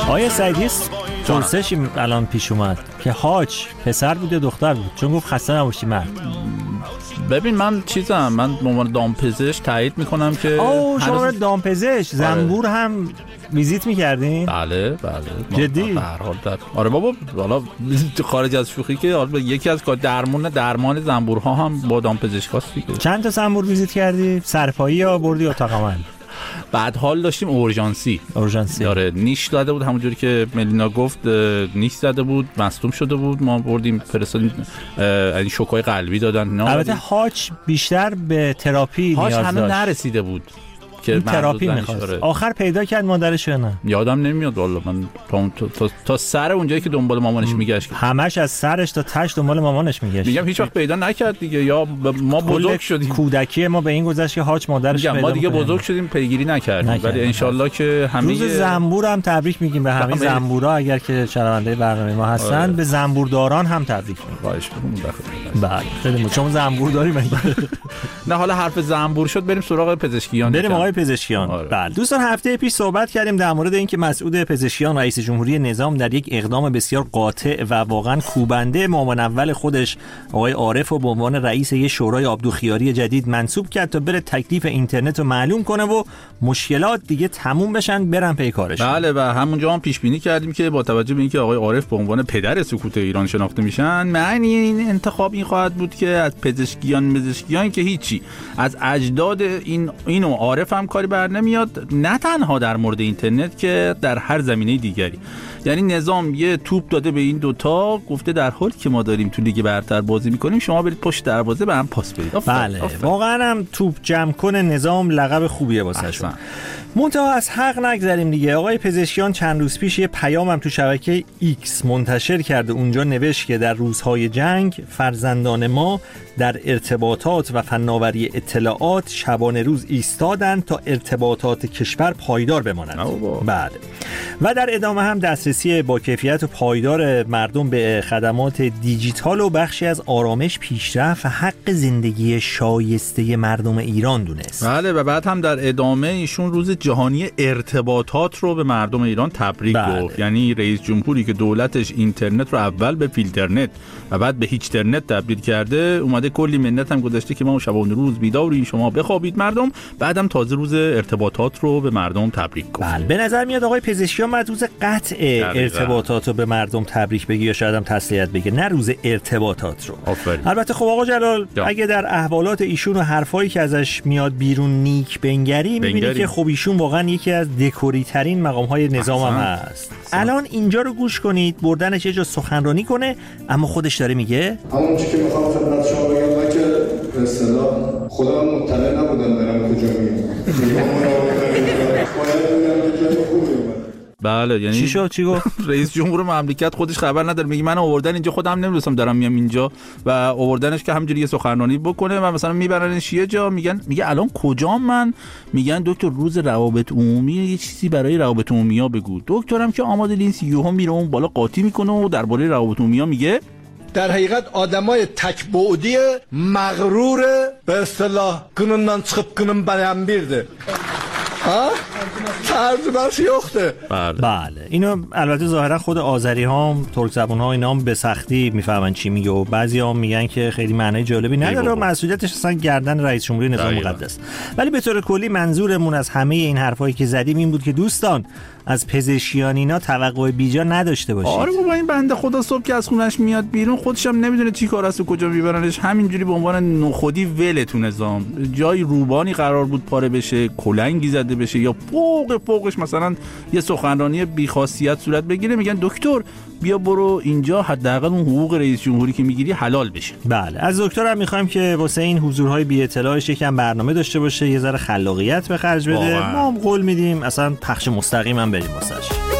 آیا سعیدی پرسشی الان پیش اومد که حاج پسر بود یا دختر بود؟ چون گفت خسته نباشی مرد. ببین من به عنوان دامپزشک تایید میکنم که شما دامپزشک زنبور هم ویزیت میکردین؟ بله جدی؟ به هر حال آره بابا، حالا خارج از شوخی که یکی از درمان زنبورها هم با دامپزشکاست دیگه. چند تا زنبور ویزیت کردی؟ سرپایی یا بردی اتاق عمل؟ بعد حال داشتیم اورژانسی. آره نیش داده بود، همونجوری که ملینا گفت نیش زده بود، مصدوم شده بود، ما بردیم فرستادیم این شوکای قلبی دادن. البته حاج بیشتر به تراپی نیاز داشت. حاج هنوز نرسیده بود که تراپی می‌خواست. آخر پیدا کرد مادرش یا نه؟ یادم نمیاد والله. من تا سر اونجایی که دنبال مامانش میگشت، همش از سرش تا تاش دنبال مامانش میگشت. میگم هیچ وقت پیدا نکرد دیگه، یا ما بزرگ شدیم. کودکی ما به این گذشت که حاج مادرش پیدا ما دیگه بزرگ شدیم پیگیری نکردیم. ولی ان شاءالله که همه روز زنبور هم تبریک میگیم به همه زنبورا، اگر که شنونده برنامه ما هستن. به زنبورداران هم تبریک میگیم. خواهش می‌کنم. بله خیلی شما زنبور داریم. نه حالا حرف زنبور شد، بریم سراغ پزشکیان. بریم آقای پزشکیان. بله دوستان، هفته پیش صحبت کردیم در مورد اینکه مسعود پزشکیان رئیس جمهوری نظام در یک اقدام بسیار قاطع و واقعا کوبنده معاون اول خودش آقای عارف رو به عنوان رئیس یه شورای آبدوخیاری جدید منصوب کرد تا بره تکلیف اینترنت رو معلوم کنه و مشکلات دیگه تموم بشن، برن پی کارش. بله و همونجا هم پیش بینی کردیم که با توجه به اینکه آقای عارف به عنوان پدر سکوت ایران شناخته میشن، معنی این انتخاب این خواهد بود که از پزشکیان که هیچی، از اجداد اینو عارف هم کاری بر نمیاد، نه تنها در مورد اینترنت که در هر زمینه دیگری. یعنی نظام یه توپ داده به این دوتا، گفته در حالی که ما داریم تو لیگ برتر بازی میکنیم شما برید پشت دروازه به هم پاس بدید. بله واقعا هم توپ جمع کنه نظام لقب خوبیه واسهشون. منتها از حق نگذریم دیگه. آقای پزشکیان چند روز پیش یه پیامم تو شبکه ایکس منتشر کرده. اونجا نوشت که در روزهای جنگ فرزندان ما در ارتباطات و فناوری اطلاعات شبانه روز ایستادند تا ارتباطات کشور پایدار بماند. بعد و در ادامه هم دسترسی با کیفیت و پایدار مردم به خدمات دیجیتال و بخشی از آرامش، پیشرفت و حق زندگی شایسته مردم ایران دونست. بله و بعد هم در ادامه ایشون روز جهانی ارتباطات رو به مردم ایران تبریک گفت. یعنی رئیس جمهوری که دولتش اینترنت رو اول به فیلترنت و بعد به هیچترنت تبدیل کرده، اومده کلی منت هم گذاشته که ما شبانه روز بیداری شما بخوابید مردم، بعدم تازه روز ارتباطات رو به مردم تبریک گفت. بله به نظر میاد آقای پزشکیان بعد روز قطع ارتباطات رو به مردم تبریک بگی یا شاید هم تسلیت بگه، نه روز ارتباطات رو. البته خب آقا جلال اگه در احوالات ایشون و حرفایی که ازش میاد بیرون نیک بنگری، میبینی که خب ایشون واقعا یکی از دکوری ترین مقام‌های نظام هم هست. الان اینجا رو گوش کنید، بردنش یه جا سخنرانی کنه اما خودش داره میگه همون چیزی که میخوام خدمت شما بگم من که به اصطلاح خودم مطلع نبودم دارم کجا میام. بله یعنی چی گفت؟ رئیس جمهور مملکت خودش خبر نداره، میگه من آوردن اینجا خودم نمیدونستم دارم میام اینجا و آوردنش که همینجوری یه سخنرانی بکنه و مثلا میبرنش یه جا، میگه الان کجام من؟ میگن دکتر روز روابط عمومی یه چیزی برای روابط عمومی‌ها بگو. دکترم که آماده نیست، یهو میره اون بالا قاطی میکنه و درباره روابط عمومی‌ها میگه در حقیقت آدمای تک‌بعدی مغرور به اصطلاح gününden çıkıp günün beğen birdi. ترجمه‌اش یخته. بله اینو البته ظاهرا خود آذری ها هم ترک زبان ها اینا هم به سختی میفهمن چی میگه و بعضیا میگن که خیلی معنی جالبی نداره و مسئولیتش اصلا گردن رئیس جمهوری نظام مقدس. ولی به طور کلی منظورمون از همه این حرفایی که زدیم این بود که دوستان از پزشکیان اینا توقع بیجا نداشته باشید. آره بابا این بنده خدا صبح که از خونش میاد بیرون خودش هم نمیدونه چی کار است و کجا میبرنش، همینجوری به عنوان نخودی ول تو نظام جای روبانی قرار بود پاره بشه، کلنگی زده بشه یا فوقش مثلا یه سخنرانی بی‌خاصیت صورت بگیره، میگن دکتر بیا برو اینجا حداقل اون حقوق رئیس جمهوری که میگیری حلال بشه. بله از دکتر هم میخوایم که واسه این حضورهای بی اطلاعش یکم برنامه داشته باشه، یه ذره خلاقیت به خرج بده. ما هم قول میدیم اصلا پخش مستقیم هم بریم واسش.